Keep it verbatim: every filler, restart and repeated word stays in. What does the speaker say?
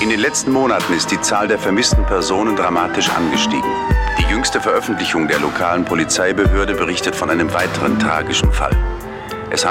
In den letzten Monaten ist die Zahl der vermissten Personen dramatisch angestiegen. Die jüngste Veröffentlichung der lokalen Polizeibehörde berichtet von einem weiteren tragischen Fall.